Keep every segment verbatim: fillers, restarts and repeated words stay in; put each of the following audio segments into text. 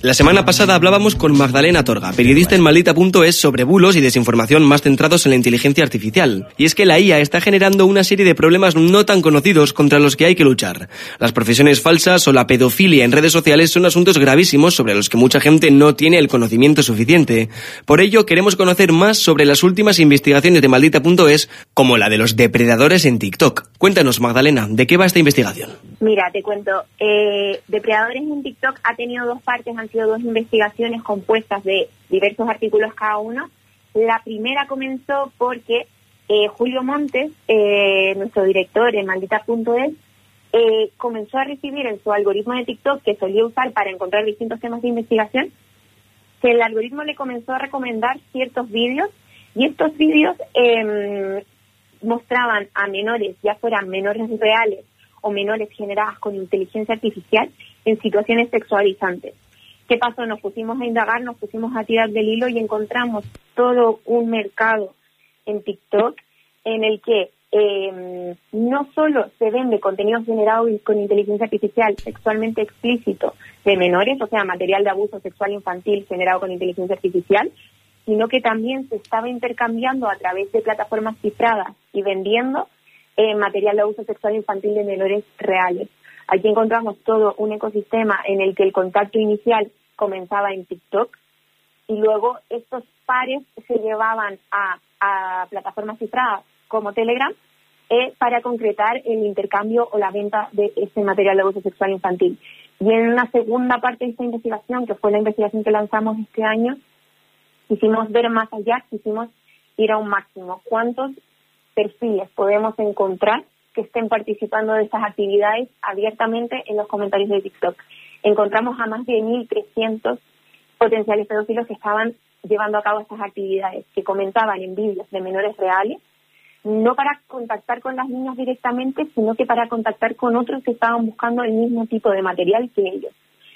La semana pasada hablábamos con Magdalena Torga, periodista en Maldita punto es, sobre bulos y desinformación más centrados en la inteligencia artificial. Y es que la I A está generando una serie de problemas no tan conocidos contra los que hay que luchar. Las profesiones falsas o la pedofilia en redes sociales son asuntos gravísimos sobre los que mucha gente no tiene el conocimiento suficiente. Por ello, queremos conocer más sobre las últimas investigaciones de Maldita punto es, como la de los depredadores en TikTok. Cuéntanos, Magdalena, ¿de qué va esta investigación? Mira, te cuento. Eh, depredadores en TikTok ha tenido dos partes, han sido dos investigaciones compuestas de diversos artículos cada uno. La primera comenzó porque eh, Julio Montes, eh, nuestro director en Maldita punto es, eh, comenzó a recibir en su algoritmo de TikTok, que solía usar para encontrar distintos temas de investigación, que el algoritmo le comenzó a recomendar ciertos vídeos, y estos vídeos eh, mostraban a menores, ya fueran menores reales o menores generadas con inteligencia artificial, en situaciones sexualizantes. ¿Qué pasó? Nos pusimos a indagar, nos pusimos a tirar del hilo y encontramos todo un mercado en TikTok en el que eh, no solo se vende contenido generado con inteligencia artificial sexualmente explícito de menores, o sea, material de abuso sexual infantil generado con inteligencia artificial, sino que también se estaba intercambiando a través de plataformas cifradas y vendiendo eh, material de abuso sexual infantil de menores reales. Aquí encontramos todo un ecosistema en el que el contacto inicial comenzaba en TikTok y luego estos pares se llevaban a, a plataformas cifradas como Telegram eh, para concretar el intercambio o la venta de este material de abuso sexual infantil. Y en una segunda parte de esta investigación, que fue la investigación que lanzamos este año, quisimos ver más allá, quisimos ir a un máximo. ¿Cuántos perfiles podemos encontrar que estén participando de estas actividades abiertamente en los comentarios de TikTok? Encontramos a más de mil trescientos potenciales pedófilos que estaban llevando a cabo estas actividades, que comentaban en vídeos de menores reales, no para contactar con las niñas directamente, sino que para contactar con otros que estaban buscando el mismo tipo de material que ellos.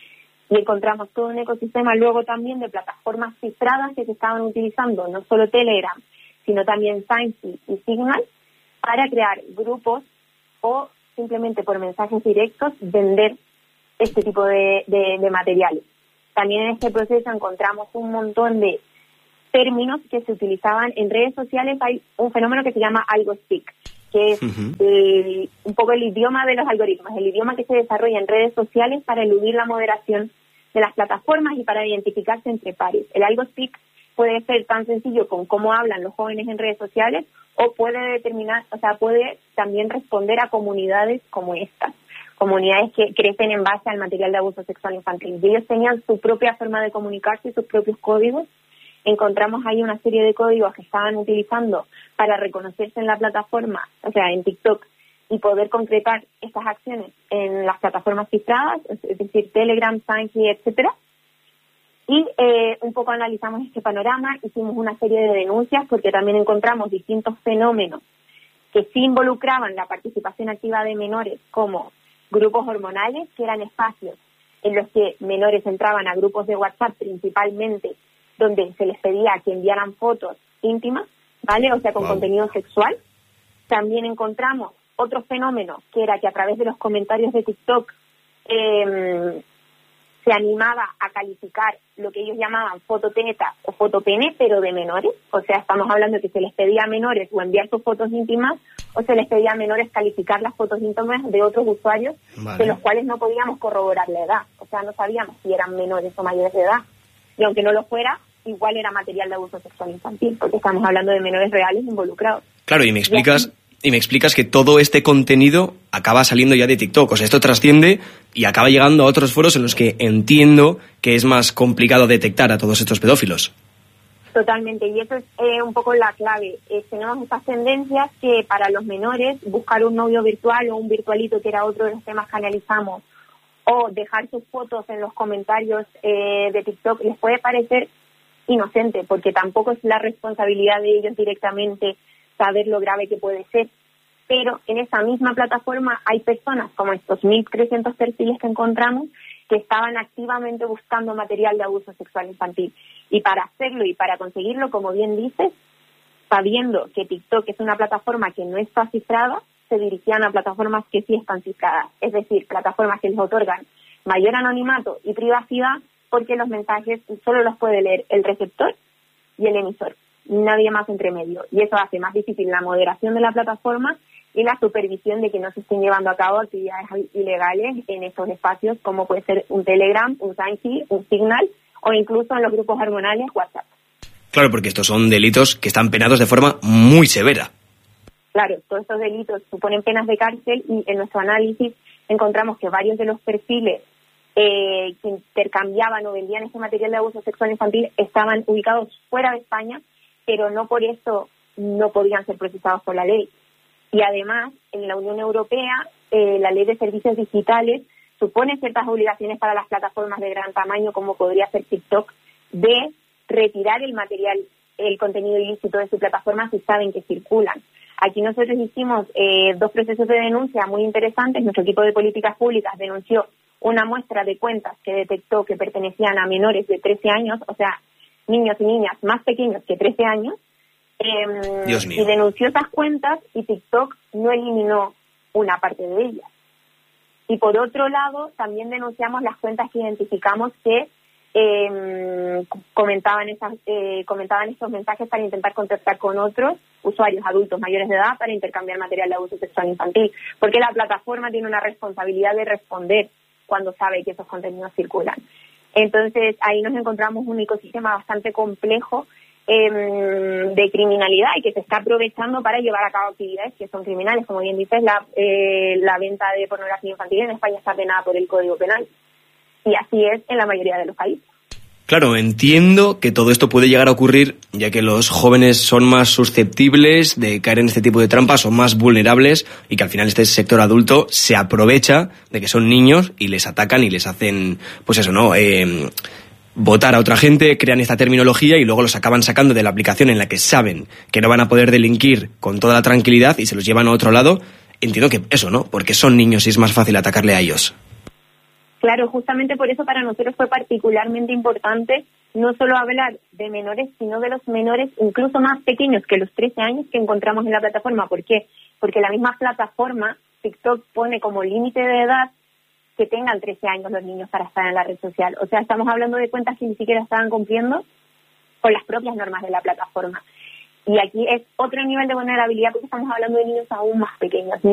Y encontramos todo un ecosistema luego también de plataformas cifradas que se estaban utilizando, no solo Telegram, sino también Science y Signal, para crear grupos o simplemente por mensajes directos vender este tipo de, de, de materiales. También en este proceso encontramos un montón de términos que se utilizaban en redes sociales. Hay un fenómeno que se llama algospeak, que es uh-huh. el, un poco el idioma de los algoritmos, el idioma que se desarrolla en redes sociales para eludir la moderación de las plataformas y para identificarse entre pares. El algospeak puede ser tan sencillo con cómo hablan los jóvenes en redes sociales, o puede determinar, o sea, puede también responder a comunidades como estas, comunidades que crecen en base al material de abuso sexual infantil. Y ellos tenían su propia forma de comunicarse, sus propios códigos. Encontramos ahí una serie de códigos que estaban utilizando para reconocerse en la plataforma, o sea, en TikTok, y poder concretar estas acciones en las plataformas cifradas, es decir, Telegram, Science, etcétera. Y eh, un poco analizamos este panorama, hicimos una serie de denuncias porque también encontramos distintos fenómenos que sí involucraban la participación activa de menores, como grupos hormonales, que eran espacios en los que menores entraban a grupos de WhatsApp principalmente, donde se les pedía que enviaran fotos íntimas, ¿vale? O sea, con wow. contenido sexual. También encontramos otro fenómeno, que era que a través de los comentarios de TikTok eh, se animaba a calificar lo que ellos llamaban fototeta o fotopene, pero de menores. O sea, estamos hablando de que se les pedía a menores o enviar sus fotos íntimas, o se les pedía a menores calificar las fotos íntimas de otros usuarios, vale. de los cuales no podíamos corroborar la edad. O sea, no sabíamos si eran menores o mayores de edad. Y aunque no lo fuera, igual era material de abuso sexual infantil, porque estamos hablando de menores reales involucrados. Claro, y me explicas... Y me explicas que todo este contenido acaba saliendo ya de TikTok. O sea, esto trasciende y acaba llegando a otros foros en los que entiendo que es más complicado detectar a todos estos pedófilos. Totalmente, y eso es eh, un poco la clave. Eh, tenemos estas tendencias que para los menores, buscar un novio virtual o un virtualito, que era otro de los temas que analizamos, o dejar sus fotos en los comentarios eh, de TikTok, les puede parecer inocente, porque tampoco es la responsabilidad de ellos directamente saber lo grave que puede ser, pero en esa misma plataforma hay personas como estos mil trescientos perfiles que encontramos que estaban activamente buscando material de abuso sexual infantil, y para hacerlo y para conseguirlo, como bien dices, sabiendo que TikTok es una plataforma que no está cifrada, se dirigían a plataformas que sí están cifradas, es decir, plataformas que les otorgan mayor anonimato y privacidad, porque los mensajes solo los puede leer el receptor y el emisor, nadie más entre medio. Y eso hace más difícil la moderación de la plataforma y la supervisión de que no se estén llevando a cabo actividades ilegales en estos espacios, como puede ser un Telegram, un Signal, un Signal, o incluso en los grupos hormonales WhatsApp. Claro, porque estos son delitos que están penados de forma muy severa. Claro, todos estos delitos suponen penas de cárcel y en nuestro análisis encontramos que varios de los perfiles eh, que intercambiaban o vendían este material de abuso sexual infantil estaban ubicados fuera de España, pero no por eso no podían ser procesados por la ley. Y además, en la Unión Europea, eh, la Ley de Servicios Digitales supone ciertas obligaciones para las plataformas de gran tamaño, como podría ser TikTok, de retirar el material, el contenido ilícito de su plataforma si saben que circulan. Aquí nosotros hicimos eh, dos procesos de denuncia muy interesantes. Nuestro equipo de políticas públicas denunció una muestra de cuentas que detectó que pertenecían a menores de trece años, o sea, niños y niñas más pequeños que trece años, eh, Dios mío. y denunció esas cuentas y TikTok no eliminó una parte de ellas. Y por otro lado, también denunciamos las cuentas que identificamos que eh, comentaban esas, eh, comentaban estos mensajes para intentar contactar con otros usuarios adultos mayores de edad para intercambiar material de abuso sexual infantil, porque la plataforma tiene una responsabilidad de responder cuando sabe que esos contenidos circulan. Entonces ahí nos encontramos un ecosistema bastante complejo eh, de criminalidad y que se está aprovechando para llevar a cabo actividades que son criminales. Como bien dices, la, eh, la venta de pornografía infantil en España está penada por el Código Penal. Y así es en la mayoría de los países. Claro, entiendo que todo esto puede llegar a ocurrir, ya que los jóvenes son más susceptibles de caer en este tipo de trampas, son más vulnerables, y que al final este sector adulto se aprovecha de que son niños y les atacan y les hacen, pues eso, ¿no? Eh, votar a otra gente, crean esta terminología y luego los acaban sacando de la aplicación en la que saben que no van a poder delinquir con toda la tranquilidad y se los llevan a otro lado. Entiendo que eso, ¿no? Porque son niños y es más fácil atacarle a ellos. Claro, justamente por eso para nosotros fue particularmente importante no solo hablar de menores, sino de los menores incluso más pequeños que los trece años que encontramos en la plataforma. ¿Por qué? Porque la misma plataforma, TikTok, pone como límite de edad que tengan trece años los niños para estar en la red social. O sea, estamos hablando de cuentas que ni siquiera estaban cumpliendo con las propias normas de la plataforma. Y aquí es otro nivel de vulnerabilidad porque estamos hablando de niños aún más pequeños.